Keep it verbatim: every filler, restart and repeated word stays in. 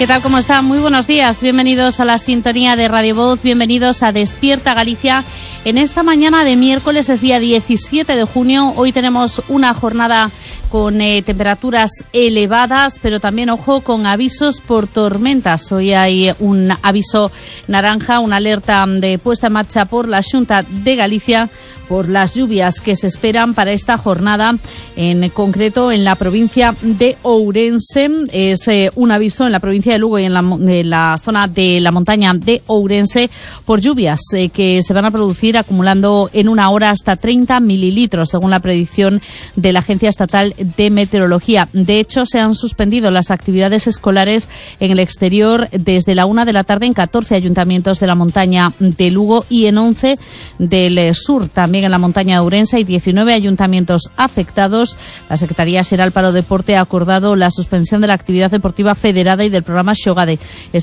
¿Qué tal? ¿Cómo están? Muy buenos días. Bienvenidos a la sintonía de Radio Voz. Bienvenidos a Despierta Galicia. En esta mañana de miércoles, es día diecisiete de junio. Hoy tenemos una jornada con eh, temperaturas elevadas, pero también, ojo, con avisos por tormentas. Hoy hay un aviso naranja, una alerta de puesta en marcha por la Xunta de Galicia por las lluvias que se esperan para esta jornada, en concreto en la provincia de Ourense. Es eh, un aviso en la provincia de Lugo y en la, en la zona de la montaña de Ourense por lluvias eh, que se van a producir acumulando en una hora hasta treinta mililitros, según la predicción de la Agencia Estatal de Meteorología. De hecho, se han suspendido las actividades escolares en el exterior desde la una de la tarde en catorce ayuntamientos de la montaña de Lugo y en once del sur. También en la montaña de Ourense hay diecinueve ayuntamientos afectados. La Secretaría Xeral para o Deporte ha acordado la suspensión de la actividad deportiva federada y del programa Xogade.